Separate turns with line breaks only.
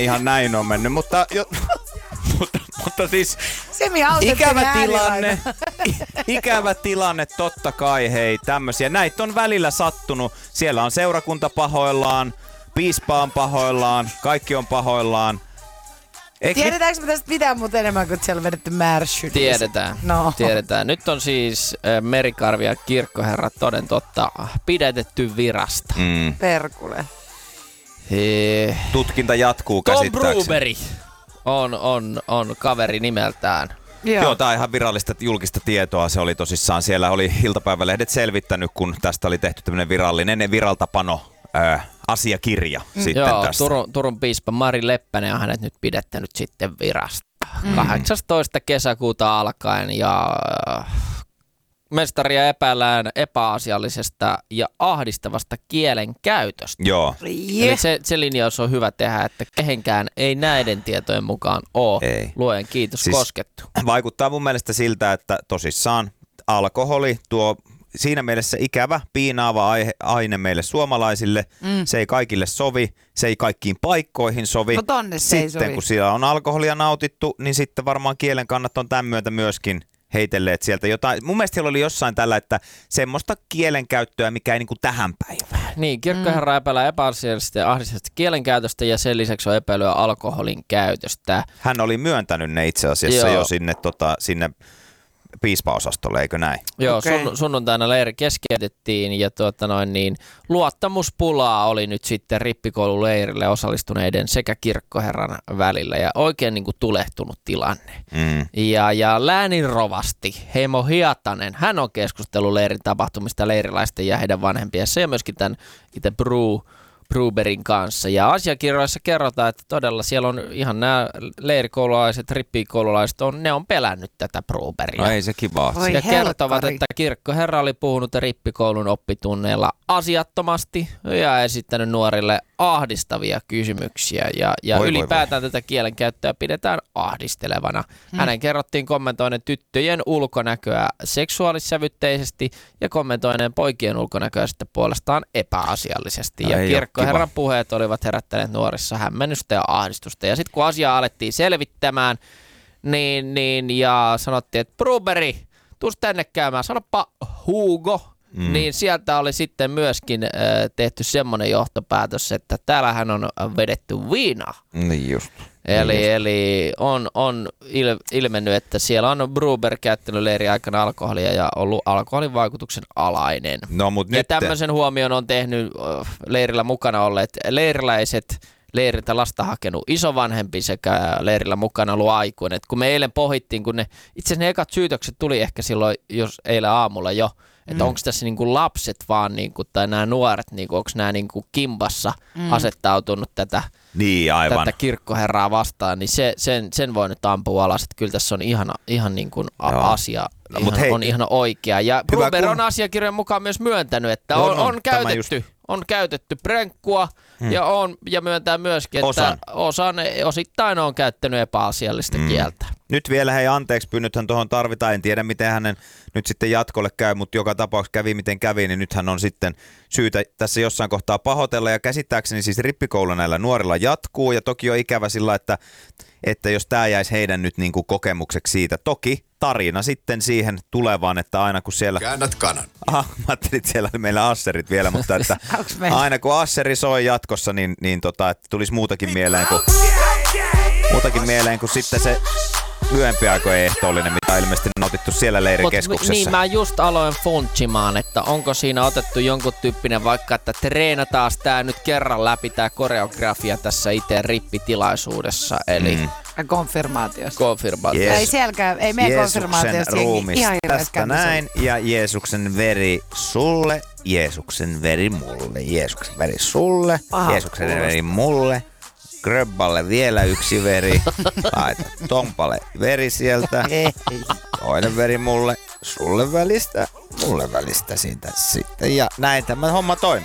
ihan näin on mennyt, mutta siis ikävä tilanne totta kai, hei, tämmösiä. Näitä on välillä sattunut. Siellä on seurakunta pahoillaan, piispa on pahoillaan, kaikki on pahoillaan.
Tiedetäänkö me tästä mitään muuta enemmän kuin siellä on vedetty märssyt?
Tiedetään. Nyt on siis Merikarvi ja kirkkoherra toden totta pidätetty virasta.
Perkule.
Tutkinta jatkuu käsittääkseni.
Tom Bruberi on kaveri nimeltään.
Joo, tää on ihan virallista julkista tietoa. Se oli tosissaan, siellä oli iltapäivälehdet selvittänyt, kun tästä oli tehty tämmönen virallinen viraltapano asiakirja sitten tästä.
Turun piispa Mari Leppänen on hänet nyt pidättänyt sitten virasta. 18. kesäkuuta alkaen ja mestaria epäillään epäasiallisesta ja ahdistavasta kielenkäytöstä.
Joo.
Eli se linjaus on hyvä tehdä, että kehenkään ei näiden tietojen mukaan ole, luojan kiitos, siis koskettu.
Vaikuttaa mun mielestä siltä, että tosissaan alkoholi tuo siinä mielessä ikävä, piinaava aine meille suomalaisille. Se ei kaikille sovi, se ei kaikkiin paikkoihin sovi.
No tonne se ei sovi.
Kun siellä on alkoholia nautittu, niin sitten varmaan kielen kannat on tämän myötä myöskin heitelleet sieltä jotain. Mun mielestä siellä oli jossain tällä, että semmoista kielenkäyttöä, mikä ei niinku tähän päivään.
Niin, kirkkoherra epäilee epäasiallisesta ja ahdisesta kielenkäytöstä ja sen lisäksi on epäilyä alkoholin käytöstä.
Hän oli myöntänyt ne itse asiassa jo sinne piispaosastolle, eikö näin?
Joo, sunnuntaina leiri keskeytettiin ja luottamuspulaa oli nyt sitten rippikoululeirille osallistuneiden sekä kirkkoherran välillä ja oikein niin kuin tulehtunut tilanne. Ja läänin rovasti Heimo Hiatanen, hän on keskustellut leirin tapahtumista leirilaisten ja heidän vanhempiensa ja myöskin tämän itse Bruberin kanssa. Ja asiakirjoissa kerrotaan, että todella siellä on ihan nämä leirikoululaiset, rippikoululaiset, ne on pelännyt tätä Bruberia.
No ei se kivaa.
Ja kertovat, että kirkkoherra oli puhunut rippikoulun oppitunneilla asiattomasti ja esittänyt nuorille ahdistavia kysymyksiä. Ja ylipäätään tätä kielenkäyttöä pidetään ahdistelevana. Hänen kerrottiin kommentoinen tyttöjen ulkonäköä seksuaalissävytteisesti ja kommentoineen poikien ulkonäköä sitten puolestaan epäasiallisesti. Ja kirkkoherran puheet olivat herättäneet nuorissa hämmennystä ja ahdistusta. Ja sitten kun asiaa alettiin selvittämään, ja sanottiin, että Bruberi, tuus tänne käymään, sanoppa Hugo. Niin sieltä oli sitten myöskin tehty semmoinen johtopäätös, että täällähän on vedetty viinaa.
Niin just.
Eli on ilmennyt, että siellä on Bruber käyttänyt leirin aikana alkoholia ja ollut alkoholin vaikutuksen alainen.
No, mut
ja tämmöisen huomion on tehnyt leirillä mukana olleet leiriläiset, leiriltä lasta hakenut isovanhempi sekä leirillä mukana ollut aikuinen. Et kun me eilen pohittiin, kun itse asiassa ne ekat syytökset tuli ehkä silloin, jos eilen aamulla jo, että onko tässä niinku lapset vaan, niinku, tai nämä nuoret, niinku, onko nämä niinku kimpassa asettautunut tätä kirkkoherraa vastaan, niin sen voi nyt ampua alas, että kyllä tässä on ihan niin kuin asia. On ihan oikea. Ja Bruber on asiakirjan mukaan myös myöntänyt, että on käytetty prenkkua ja myöntää myöskin, että osittain on käyttänyt epäasiallista kieltä.
Nyt vielä anteeksi pyynnöthän tuohon tarvitaan. En tiedä, miten hänen nyt sitten jatkolle käy, mutta joka tapauksessa kävi miten kävi, niin nythän on sitten syytä tässä jossain kohtaa pahoitella. Ja käsittääkseni siis rippikoulu näillä nuorilla jatkuu ja toki on ikävä sillä, että jos tämä jäisi heidän nyt niin kuin kokemukseksi siitä. Toki tarina sitten siihen tulevaan, että aina kun siellä...
Käännät kanan.
Mä ajattelin, että siellä oli meillä asserit vielä, mutta että aina kun asseri soi jatkossa, niin että tulisi muutakin mieleen kuin sitten se lyhyempi aikojen ehtoollinen, mitä on ilmeisesti nautittu siellä leirikeskuksessa.
Niin, mä just aloin funtsimaan, että onko siinä otettu jonkun tyyppinen vaikka, että treenataan tää nyt kerran läpi tää koreografia tässä itse rippitilaisuudessa, eli...
Konfirmaatiossa.
Yes.
Ei sielläkään, ei meidän konfirmaatiossa
ruumis tästä näin, ja Jeesuksen veri sulle, Jeesuksen veri mulle, Jeesuksen veri sulle, Jeesuksen veri mulle. Gröbballe vielä yksi veri, laita Tompalle veri sieltä, toinen veri mulle, sulle välistä, mulle välistä siitä sitten ja näin tämä homma toimii.